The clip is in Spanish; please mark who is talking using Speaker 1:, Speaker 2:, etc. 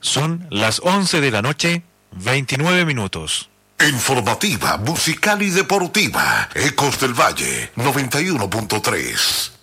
Speaker 1: Son las 11 de la noche, 29 minutos.
Speaker 2: Informativa, musical y deportiva. Ecos del Valle, 91.3.